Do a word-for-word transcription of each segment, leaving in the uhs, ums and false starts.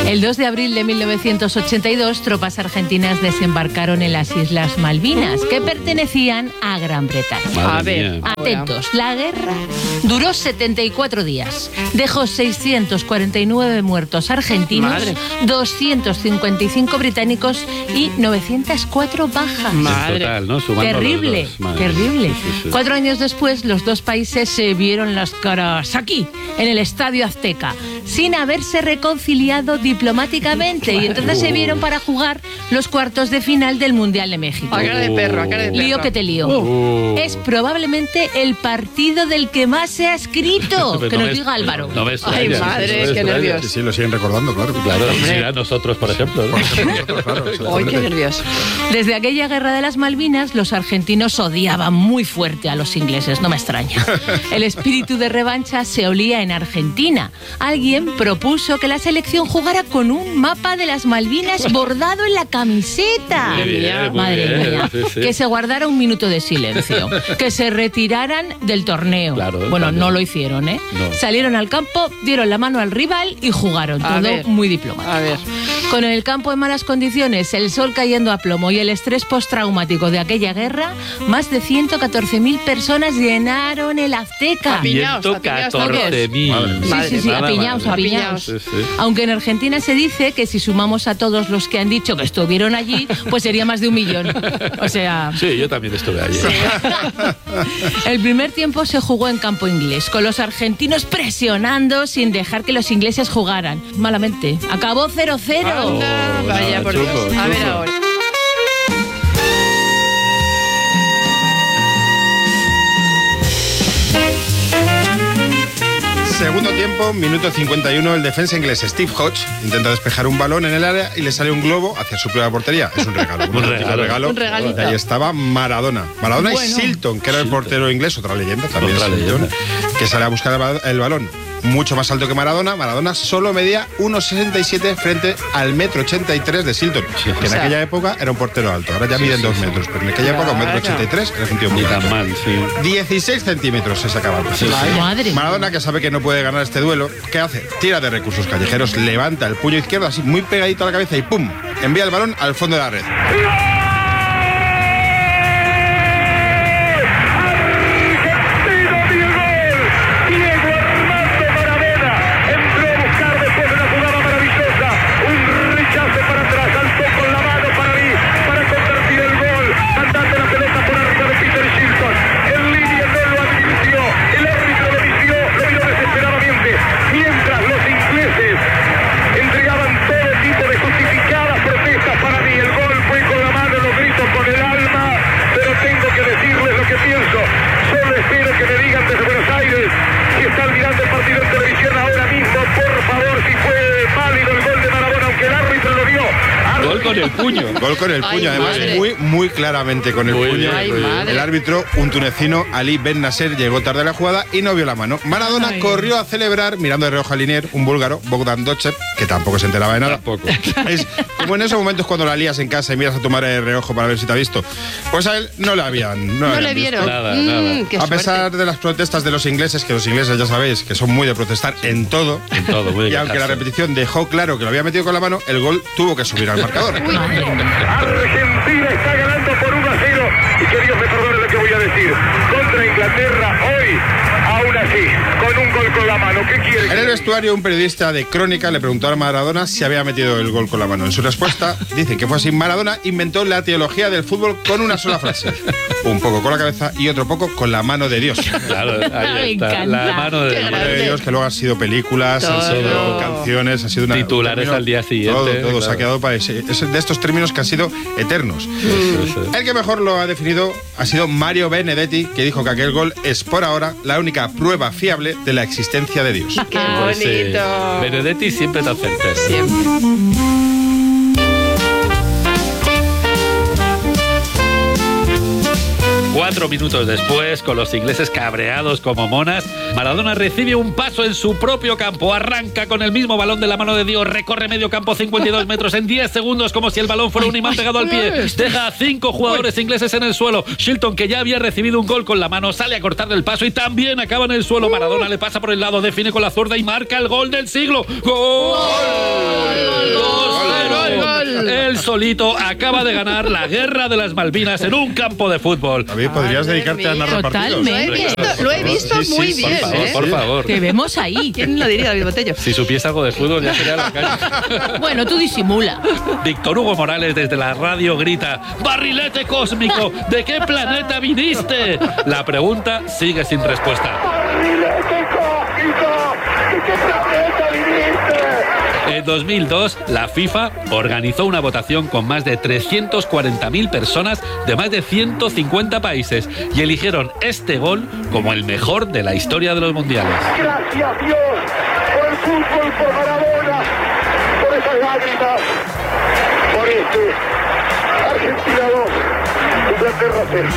El dos de abril de mil novecientos ochenta y dos, tropas argentinas desembarcaron en las Islas Malvinas, que pertenecían a Gran Bretaña. A ver, atentos, la guerra duró setenta y cuatro días. Dejó seiscientos cuarenta y nueve muertos argentinos, Madre. doscientos cincuenta y cinco británicos y novecientas cuatro bajas. Madre. Total, ¿no? Sumando Terrible, los dos. Madre. terrible. Sí, sí, sí. Cuatro años después, los dos países se vieron las caras aquí, en el Estadio Azteca, sin haberse reconciliado diplomáticamente. Y entonces se vieron para jugar los cuartos de final del Mundial de México. A cara de perro, a cara de perro. Lío que te lío. Uh. Es probablemente el partido del que más se ha escrito. Pero que no nos me- diga Álvaro. No me extraña, Ay, sí, sí, madre, no me qué extraña. nervios. Sí, sí, lo siguen recordando, claro. Claro, mira, nosotros, por ejemplo. ¿no? Nosotros, claro, Ay, exactamente. qué nervios. Desde aquella guerra de las Malvinas, los argentinos odiaban muy fuerte a los ingleses, no me extraña. El espíritu de revancha se olía en Argentina. Alguien propuso que la selección jugara con un mapa de las Malvinas bordado en la camiseta. Muy bien, muy Madre bien, mía. sí, sí. Que se guardara un minuto de silencio. Que se retiraran del torneo. Claro, bueno, también. no lo hicieron, ¿eh? No. Salieron al campo, dieron la mano al rival y jugaron. A Todo ver. muy diplomático. A ver. Con el campo en malas condiciones, el sol cayendo a plomo y el estrés postraumático de aquella guerra, más de ciento catorce mil personas llenaron el Azteca. Apiñaos, ciento apiñaos catorce mil. Madre mía. Sí, sí, sí, Nada más. apiñaos, apiñaos. Sí, sí. Aunque en Argentina se dice que si sumamos a todos los que han dicho que estuvieron allí, pues sería más de un millón. O sea, Sí, yo también estuve allí. el primer tiempo se jugó en campo inglés, con los argentinos presionando sin dejar que los ingleses jugaran. Malamente. Acabó cero cero. Anda, vaya, por chungo, Dios. A ver chungo. ahora. Segundo tiempo, minuto cincuenta y uno, el defensa inglés Steve Hodge intenta despejar un balón en el área y le sale un globo hacia su propia portería. Es un regalo. Un regalo. Un regalito. Y ahí estaba Maradona. Maradona Bueno. y Silton, que era el portero inglés, otra leyenda también. Otra Silton, leyenda. que sale a buscar el ba- el balón. Mucho más alto que Maradona. Maradona solo medía uno sesenta y siete frente al metro ochenta y tres de Silton, que en sea- aquella época era un portero alto. Ahora ya miden dos metros, pero en aquella época un metro ochenta y tres era un tío muy Ni alto. tan mal, sí. dieciséis centímetros se sacaba. Madre. Maradona, que sabe que no puede ganar este duelo, ¿qué hace? Tira de recursos callejeros, levanta el puño izquierdo así muy pegadito a la cabeza y ¡pum! Envía el balón al fondo de la red. Gol con el puño. Gol con el Ay, puño, además madre. muy, muy claramente con el Muy puño. bien, Ay, muy bien. madre. El árbitro, un tunecino, Ali Ben Nasser, llegó tarde a la jugada y no vio la mano. Maradona Ay. corrió a celebrar, mirando de reojo a Linier, un búlgaro, Bogdan Docev, que tampoco se enteraba de nada. Tampoco. Es como en esos momentos cuando la lías en casa y miras a tu madre de reojo para ver si te ha visto. Pues a él no le habían. No, No habían le visto. vieron. Nada, Mm, nada. qué A suerte. pesar de las protestas de los ingleses, que los ingleses ya sabéis que son muy de protestar en todo, En todo, muy de y aunque la quejarse. repetición dejó claro que lo había metido con la mano, el gol tuvo que subir al marcador. Argentina está ganando por uno a cero y que Dios me perdone lo que voy a decir. Contra Inglaterra hoy, aún así, con un gol con la mano. ¿Qué quiere? En el vestuario, un periodista de Crónica le preguntó a Maradona si había metido el gol con la mano. En su respuesta, dice que fue así. Maradona inventó la teología del fútbol con una sola frase. Un poco con la cabeza y otro poco con la mano de Dios. Claro, Me ahí está. encanta. La mano Qué de La mano grande. de Dios, que luego han sido películas, han Todo. sido canciones, ha sido una, Titulares un término- al día siguiente, Todo, todo claro. se ha quedado para ese. Es de estos términos que han sido eternos. Sí, sí. El que mejor lo ha definido ha sido Mario Benedetti, que dijo que aquel gol es por ahora la única prueba fiable de la existencia de Dios. Qué Pues sí. bonito. Benedetti siempre tan certero. Siempre. Cuatro minutos después, con los ingleses cabreados como monas, Maradona recibe un paso en su propio campo, arranca con el mismo balón de la mano de Dios, recorre medio campo cincuenta y dos metros en diez segundos como si el balón fuera un imán pegado al pie, deja a cinco jugadores ingleses en el suelo. Shilton, que ya había recibido un gol con la mano, sale a cortarle el paso y también acaba en el suelo. Maradona le pasa por el lado, define con la zurda y marca el gol del siglo. ¡Gol! Él solito acaba de ganar la guerra de las Malvinas en un campo de fútbol. David, podrías Madre dedicarte a mía. narrar partidos. Lo he visto, lo he visto Sí, sí, muy sí, bien, Por favor, ¿eh? por favor. Te vemos ahí. ¿Quién lo diría, David Botello? Si supiese algo de fútbol ya sería la calle. Bueno, tú disimula. Víctor Hugo Morales desde la radio grita: ¡Barrilete cósmico! ¿De qué planeta viniste? La pregunta sigue sin respuesta. En dos mil dos, la FIFA organizó una votación con más de trescientas cuarenta mil personas de más de ciento cincuenta países y eligieron este gol como el mejor de la historia de los mundiales. Gracias Dios por el fútbol, por Maradona, por esas lágrimas, por este Argentina dos, Inglaterra cero.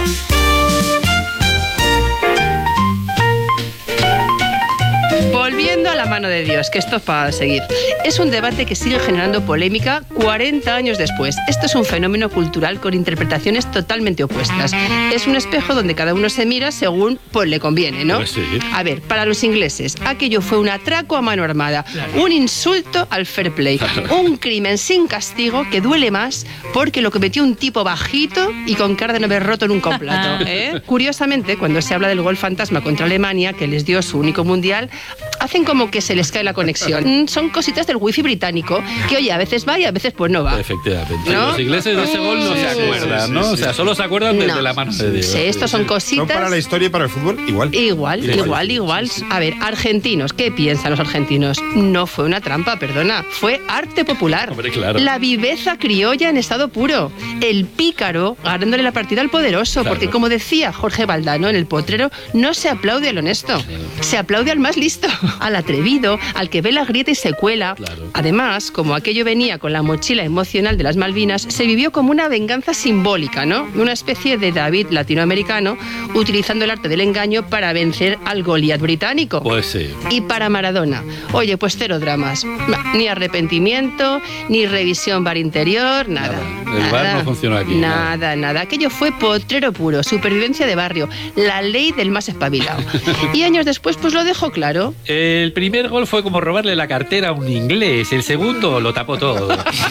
Volviendo a la mano de Dios, que esto es para seguir. Es un debate que sigue generando polémica cuarenta años después. Esto es un fenómeno cultural con interpretaciones totalmente opuestas. Es un espejo donde cada uno se mira según pues, le conviene, ¿no? Pues sí. A ver, para los ingleses, aquello fue un atraco a mano armada, un insulto al fair play, un crimen sin castigo que duele más porque lo cometió un tipo bajito y con cara de no haber roto nunca un plato, ¿eh? Curiosamente, cuando se habla del gol fantasma contra Alemania, que les dio su único mundial, hacen como que se les cae la conexión. Son cositas del wifi británico que, oye, a veces va y a veces pues no va. Efectivamente. ¿No? Los ingleses de ese gol no se Sí, sí, acuerdan, sí, ¿no? sí, O sea, sí. solo se acuerdan de, No. de la mano de Dios. Sí, estos son Son cositas. para la historia y para el fútbol igual. Igual, Igual. igual, igual. A ver, argentinos, ¿qué piensan los argentinos? No fue una trampa, perdona, fue arte popular. Hombre, claro. La viveza criolla en estado puro. El pícaro ganándole la partida al poderoso, Claro. porque como decía Jorge Valdano en El Potrero, no se aplaude al honesto, se aplaude al más listo, al atrevido, al que ve la grieta y se cuela. Claro. Además, como aquello venía con la mochila emocional de las Malvinas, se vivió como una venganza simbólica, ¿no? Una especie de David latinoamericano utilizando el arte del engaño para vencer al Goliat británico. Pues sí. Y para Maradona, oye, pues cero dramas. Ni arrepentimiento, ni revisión bar interior, nada. Nada. El bar no funcionó aquí, Nada, nada. nada. Aquello fue potrero puro, supervivencia de barrio, la ley del más espabilado. Y años después, pues lo dejó claro. El primer gol fue como robarle la cartera a un inglés. El segundo lo tapó todo.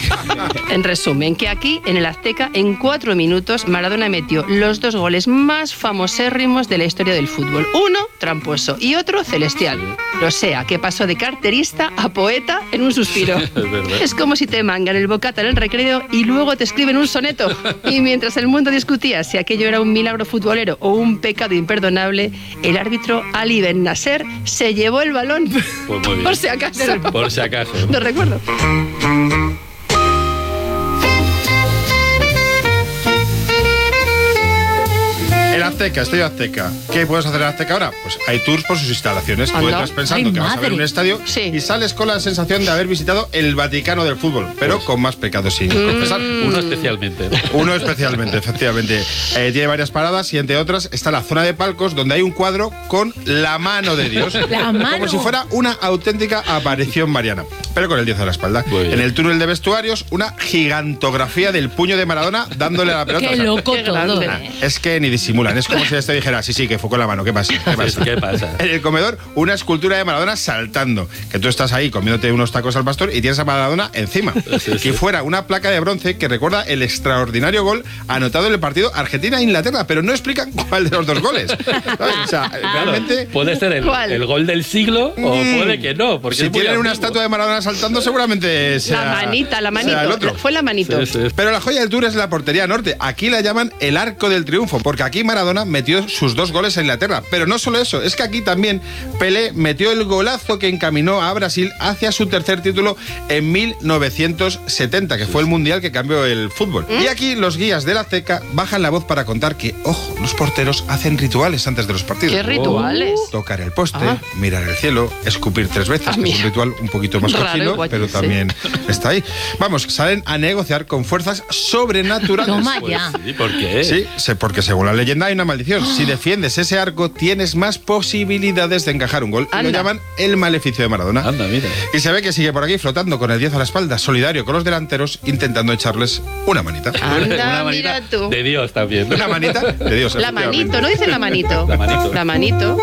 En resumen, que aquí, en el Azteca, en cuatro minutos, Maradona metió los dos goles más famosérrimos de la historia del fútbol. Uno, tramposo, y otro, celestial. O sea, que pasó de carterista a poeta en un suspiro. Es verdad. Es como si te mangan el bocata en el recreo y luego te escriben un soneto. Y mientras el mundo discutía si aquello era un milagro futbolero o un pecado imperdonable, el árbitro Ali Ben Nasser se llevó el balón. Pues muy bien. Por si acaso. Por si acaso. No recuerdo. El Azteca, Estadio Azteca. ¿Qué puedes hacer en Azteca ahora? Pues hay tours por sus instalaciones. Tú Anda. entras pensando Ay, que vas a ver madre. un estadio Sí. y sales con la sensación de haber visitado el Vaticano del fútbol, pero con más pecados sin confesar. Uno especialmente. Uno especialmente, efectivamente. Eh, tiene varias paradas y entre otras está la zona de palcos donde hay un cuadro con la mano de Dios. La mano. Como si fuera una auténtica aparición mariana, pero con el diez a la espalda. Muy bien. En el túnel de vestuarios, una gigantografía del puño de Maradona dándole a la pelota. Qué O sea, loco Qué todo. grande. ¿eh? es que ni disimulan. Es como si este dijera, sí, sí, que fue con la mano. ¿Qué pasa? ¿Qué pasa? ¿Qué pasa? En el comedor, una escultura de Maradona saltando. Que tú estás ahí comiéndote unos tacos al pastor y tienes a Maradona encima. Sí, sí. Y fuera una placa de bronce que recuerda el extraordinario gol anotado en el partido Argentina-Inglaterra, pero no explican cuál de los dos goles. ¿Sabes? O sea, realmente... Puede ser el, ¿Cuál? el gol del siglo o Mm. puede que no. Porque Si es muy tienen una ambiguo. estatua de Maradona saltando, seguramente sea... La manita, la sea manito. el otro. Fue la manito. Sí, sí. Pero la joya del tour es la portería norte. Aquí la llaman el Arco del Triunfo, porque aquí Maradona metió sus dos goles a Inglaterra. Pero no solo eso, es que aquí también Pelé metió el golazo que encaminó a Brasil hacia su tercer título en mil novecientos setenta, que fue el mundial que cambió el fútbol. Y aquí los guías de la Azteca bajan la voz para contar que, ojo, los porteros hacen rituales antes de los partidos. ¿Qué rituales? Tocar el poste, Ah. mirar el cielo, escupir tres veces, Ah, que es mira. un ritual un poquito más corto. imagino, igual, pero sí. también está ahí. Vamos, salen a negociar con fuerzas sobrenaturales. Toma Pues ya. sí, ¿por qué? Sí, sé, porque según la leyenda hay una maldición. Si defiendes ese arco, tienes más posibilidades de encajar un gol. Y lo Anda. llaman el maleficio de Maradona. Anda, mira. Y se ve que sigue por aquí flotando con el diez a la espalda, solidario con los delanteros, intentando echarles una manita. Anda, Una manita mira tú. de Dios también. Una manita de Dios. La manito, ¿no dicen la manito? La manito. La manito.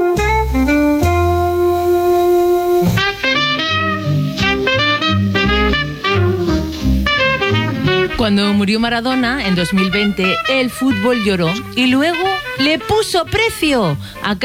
Cuando murió Maradona en dos mil veinte, el fútbol lloró y luego le puso precio a